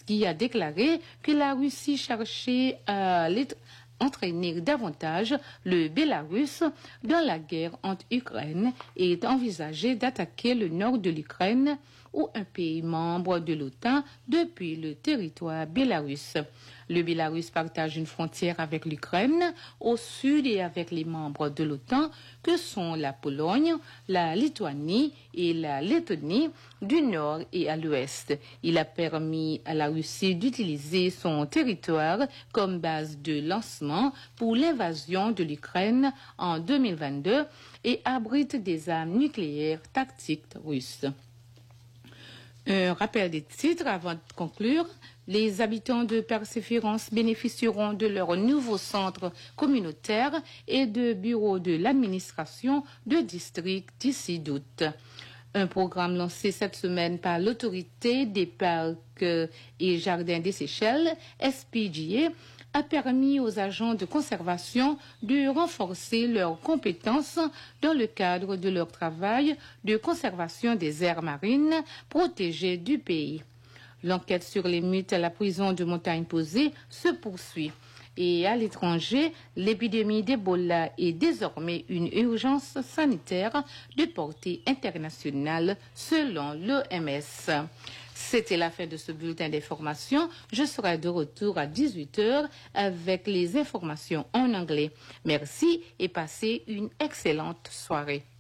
Zelensky a déclaré que la Russie cherchait à entraîner davantage le Bélarus dans la guerre entre Ukraine et envisageait d'attaquer le nord de l'Ukraine ou un pays membre de l'OTAN depuis le territoire bélarusse. Le Bélarus partage une frontière avec l'Ukraine au sud et avec les membres de l'OTAN que sont la Pologne, la Lituanie et la Lettonie du nord et à l'ouest. Il a permis à la Russie d'utiliser son territoire comme base de lancement pour l'invasion de l'Ukraine en 2022 et abrite des armes nucléaires tactiques russes. Un rappel des titres avant de conclure. Les habitants de Persévérance bénéficieront de leur nouveau centre communautaire et de bureau de l'administration de district d'ici d'août. Un programme lancé cette semaine par l'autorité des parcs et jardins des Seychelles, SPGA, a permis aux agents de conservation de renforcer leurs compétences dans le cadre de leur travail de conservation des aires marines protégées du pays. L'enquête sur les meutes à la prison de Montagne-Posée se poursuit. Et à l'étranger, l'épidémie d'Ebola est désormais une urgence sanitaire de portée internationale selon l'OMS. C'était la fin de ce bulletin d'information. Je serai de retour à 18h avec les informations en anglais. Merci et passez une excellente soirée.